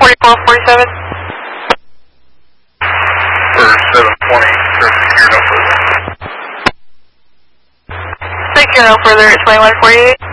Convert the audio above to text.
4447. For 720, secure no further. Secure no further at 2148.